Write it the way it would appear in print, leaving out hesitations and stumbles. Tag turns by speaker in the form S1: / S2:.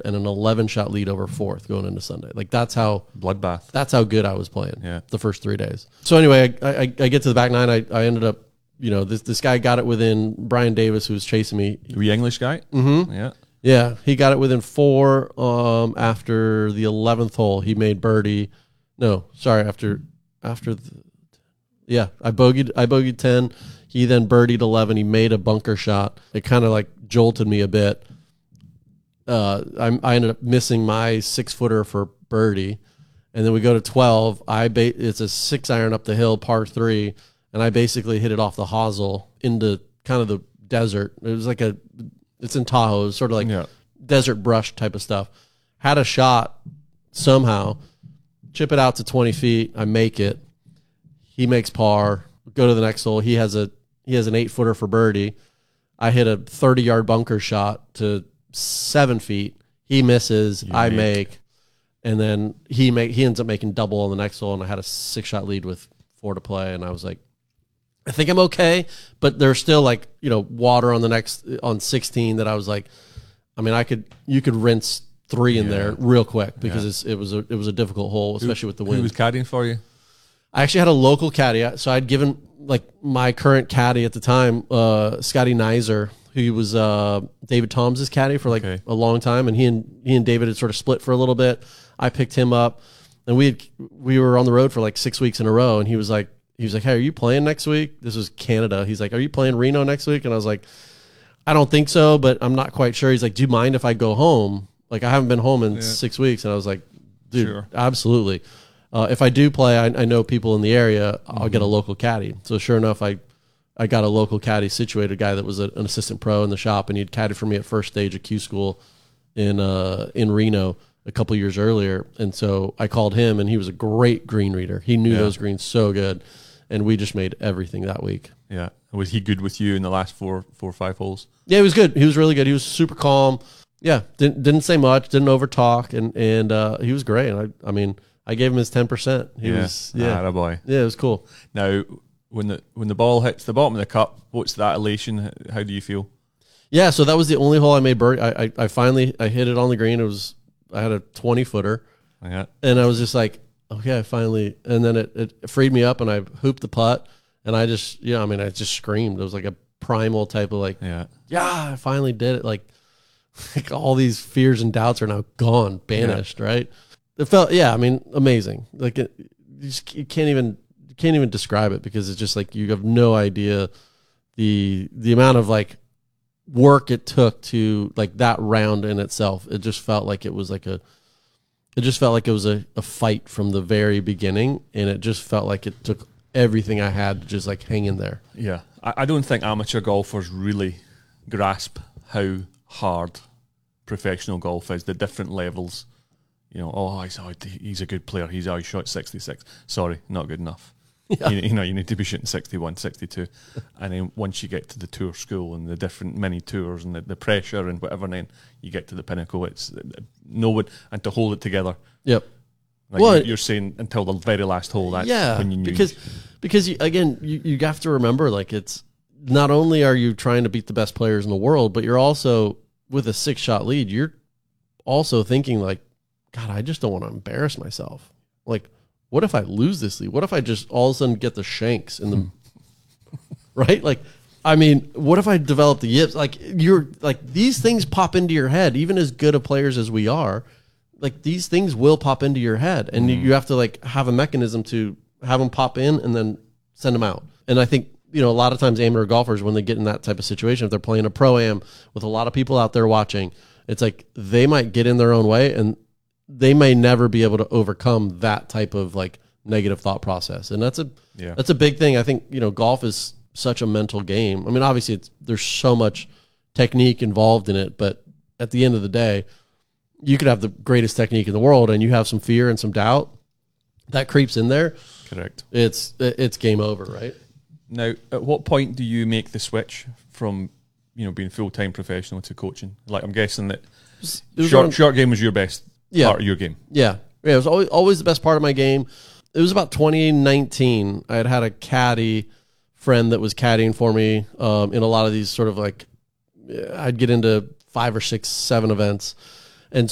S1: and an 11-shot lead over fourth going into Sunday. Like that's how
S2: bloodbath.
S1: That's how good I was playing.
S2: Yeah.
S1: The first 3 days. So anyway, I get to the back nine. I ended up, this guy got it within Brian Davis, who was chasing me.
S2: The English guy.
S1: Mm-hmm.
S2: Yeah.
S1: Yeah, he got it within 4 after the 11th hole. He made birdie. No, sorry, I bogeyed 10. He then birdied 11. He made a bunker shot. It kind of like jolted me a bit. I ended up missing my 6-footer for birdie. And then we go to 12. It's a 6-iron up the hill, par 3, and I basically hit it off the hosel into kind of the desert. It was like it's in Tahoe. It's sort of like desert brush type of stuff. Had a shot somehow, chip it out to 20 feet. I make it. He makes par. Go to the next hole. He has an 8-footer for birdie. I hit a 30-yard bunker shot to 7 feet. He misses. I make. And then he ends up making double on the next hole, and I had a 6-shot lead with 4 to play, and I was like, I think I'm okay, but there's still like, water on 16 that I was like, I mean, you could rinse 3 in there real quick because it was a difficult hole, especially with the wind.
S2: Who was caddying for you?
S1: I actually had a local caddy. So I'd given like my current caddy at the time, Scotty Nizer, who was David Tom's caddy for like a long time, and he and David had sort of split for a little bit. I picked him up, and we were on the road for like 6 weeks in a row, and he was like, hey, are you playing next week? This was Canada. He's like, are you playing Reno next week? And I was like, I don't think so, but I'm not quite sure. He's like, do you mind if I go home? Like, I haven't been home in 6 weeks. And I was like, dude, absolutely. If I do play, I know people in the area, I'll get a local caddy. So sure enough, I got a local caddy situated, a guy that was an assistant pro in the shop, and he'd caddied for me at first stage at Q School in Reno a couple years earlier. And so I called him, and he was a great green reader. He knew those greens so good. And we just made everything that week. Yeah.
S2: Was he good with you in the last four or 5 holes?
S1: Yeah, he was good. He was really good. He was super calm. Yeah. Didn't say much, didn't over talk, and he was great. And I gave him his 10%. He was
S2: boy.
S1: Yeah, it was cool.
S2: Now, when the ball hits the bottom of the cup, what's that elation? How do you feel?
S1: Yeah, so that was the only hole I made birdie. I finally hit it on the green. I had a 20-footer.
S2: Yeah.
S1: And I was just like, okay, I finally, and then it freed me up, and I hooped the putt, and I just, I just screamed. It was like a primal type of like, I finally did it. Like all these fears and doubts are now gone, banished, right? It felt, amazing. Like you can't even describe it, because it's just like, you have no idea the amount of like work it took to like that round in itself. It just felt like it was like a fight from the very beginning, and it just felt like it took everything I had to just like hang in there.
S2: Yeah. I don't think amateur golfers really grasp how hard professional golf is, the different levels. He's a good player. He's always shot 66. Sorry, not good enough. Yeah. You need to be shooting 61, 62. And then once you get to the tour school and the different mini tours and the pressure and whatever, and then you get to the pinnacle, it's no one, and to hold it together.
S1: Yep.
S2: Like you're saying until the very last hole. That's when you knew.
S1: Because you have to remember, like, it's not only are you trying to beat the best players in the world, but you're also with a 6-shot lead. You're also thinking like, God, I just don't want to embarrass myself. Like, what if I lose this lead? What if I just all of a sudden get the shanks in the right? Like, what if I develop the yips? Like, you're like, these things pop into your head, even as good of players as we are. Like, these things will pop into your head, and you have to like have a mechanism to have them pop in and then send them out. And I think, a lot of times amateur golfers, when they get in that type of situation, if they're playing a pro-am with a lot of people out there watching, it's like they might get in their own way, and they may never be able to overcome that type of like negative thought process. And that's a big thing. I think, golf is such a mental game. Obviously there's so much technique involved in it, but at the end of the day, you could have the greatest technique in the world, and you have some fear and some doubt that creeps in there.
S2: Correct.
S1: It's game over, right?
S2: Now, at what point do you make the switch from, being full-time professional to coaching? Like, I'm guessing that short game was your best part of your game. Yeah. It
S1: was always the best part of my game. It was about 2019. I had a caddy friend that was caddying for me in a lot of these sort of like, I'd get into 5 or 6, 7 events.